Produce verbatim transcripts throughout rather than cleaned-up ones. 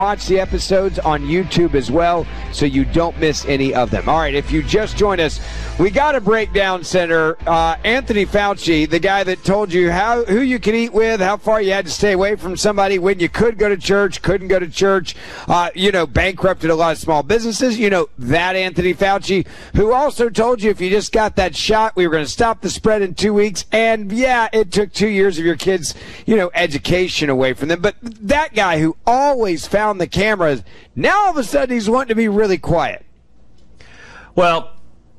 Watch the episodes on YouTube as well so you don't miss any of them. All right, if you just joined us, we got a breakdown, Senator. Uh, Anthony Fauci, the guy that told you how who you could eat with, how far you had to stay away from somebody, when you could go to church, couldn't go to church, uh, you know, bankrupted a lot of small businesses. You know, that Anthony Fauci, who also told you if you just got that shot, we were going to stop the spread in two weeks. And, yeah, it took two years of your kids' you know, education away from them. But that guy who always found the cameras, now all of a sudden he's wanting to be really quiet. Well,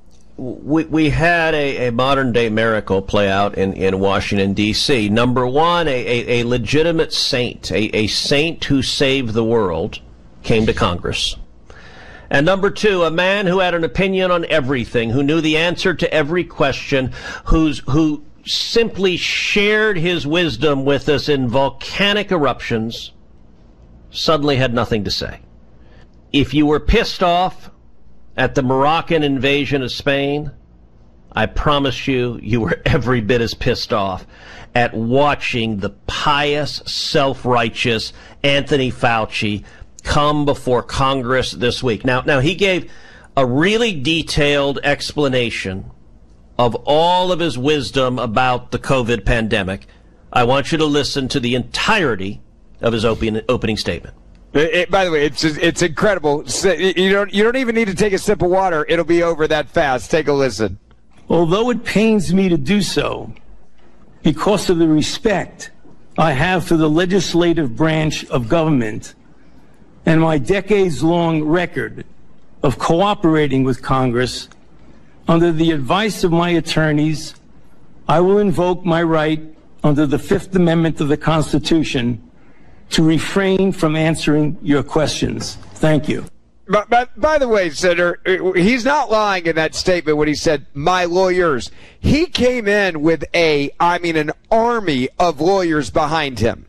we, we had a, a modern-day miracle play out in, in Washington, D C Number one, a, a, a legitimate saint, a, a saint who saved the world, came to Congress. And number two, a man who had an opinion on everything, who knew the answer to every question, who's, who simply shared his wisdom with us in volcanic eruptions, suddenly had nothing to say. If you were pissed off at the Moroccan invasion of Spain, I promise you, you were every bit as pissed off at watching the pious, self-righteous Anthony Fauci come before Congress this week. Now, now he gave a really detailed explanation of all of his wisdom about the COVID pandemic. I want you to listen to the entirety of his opening, opening statement. It, it, by the way, it's it's incredible. You don't you don't even need to take a sip of water. It'll be over that fast. Take a listen. Although it pains me to do so, because of the respect I have for the legislative branch of government and my decades-long record of cooperating with Congress, under the advice of my attorneys, I will invoke my right under the Fifth Amendment of the Constitution to refrain from answering your questions. Thank you. But, but by the way, Senator, he's not lying in that statement when he said, my lawyers. He came in with a, I mean, an army of lawyers behind him.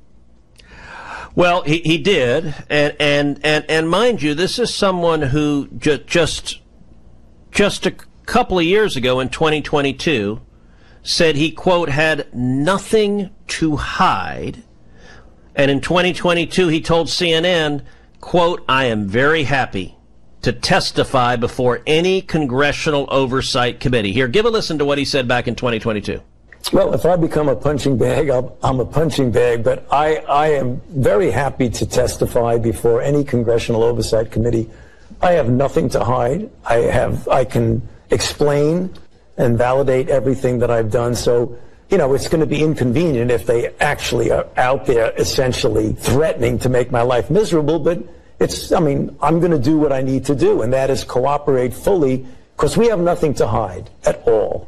Well, he, he did. And, and, and, and mind you, this is someone who ju- just, just a couple of years ago in twenty twenty-two said he, quote, had nothing to hide. And in twenty twenty-two, he told C N N, quote, I am very happy to testify before any congressional oversight committee. Here, give a listen to what he said back in twenty twenty-two. Well, if I become a punching bag, I'll, I'm a punching bag, but I, I am very happy to testify before any congressional oversight committee. I have nothing to hide. I have, I can explain and validate everything that I've done. So, you know, it's going to be inconvenient if they actually are out there essentially threatening to make my life miserable. But it's, I mean, I'm going to do what I need to do, and that is cooperate fully, because we have nothing to hide at all.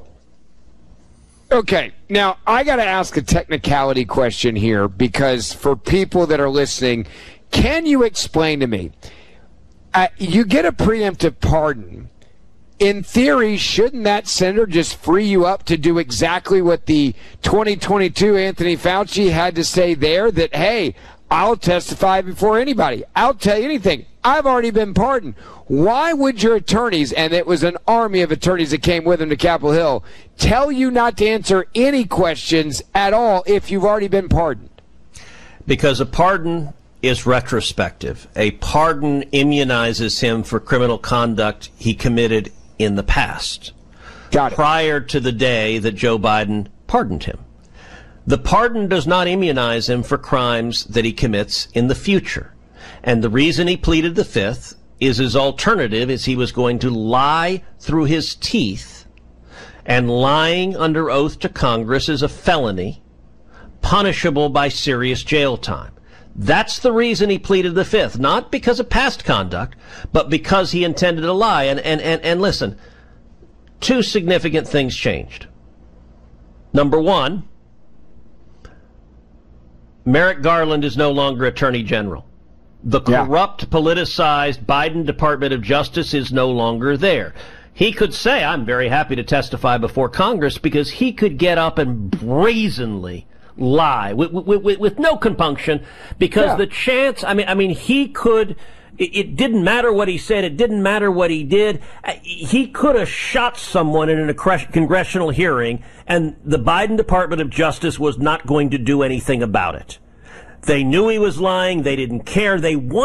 Okay, now I got to ask a technicality question here, because for people that are listening, can you explain to me, uh, you get a preemptive pardon. In theory, shouldn't that senator just free you up to do exactly what the twenty twenty-two Anthony Fauci had to say there, that, hey, I'll testify before anybody. I'll tell you anything. I've already been pardoned. Why would your attorneys, and it was an army of attorneys that came with him to Capitol Hill, tell you not to answer any questions at all if you've already been pardoned? Because a pardon is retrospective. A pardon immunizes him for criminal conduct he committed in the past, Got it. prior to the day that Joe Biden pardoned him. The pardon does not immunize him for crimes that he commits in the future. And the reason he pleaded the fifth is his alternative is he was going to lie through his teeth, and lying under oath to Congress is a felony, punishable by serious jail time. That's the reason he pleaded the fifth, not because of past conduct, but because he intended to lie. And, and, and, and listen, two significant things changed. Number one, Merrick Garland is no longer Attorney General. The corrupt, yeah. politicized Biden Department of Justice is no longer there. He could say, I'm very happy to testify before Congress, because he could get up and brazenly lie with, with, with, with no compunction, because yeah. the chance, I mean, I mean, he could, it, it didn't matter what he said. It didn't matter what he did. He could have shot someone in a congressional hearing, and the Biden Department of Justice was not going to do anything about it. They knew he was lying. They didn't care. They wanted